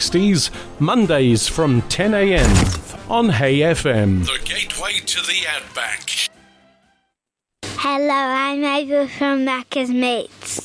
60s, Mondays from 10 a.m. on Hay FM. The gateway to the Outback. Hello, I'm Abel from Macca's Mates.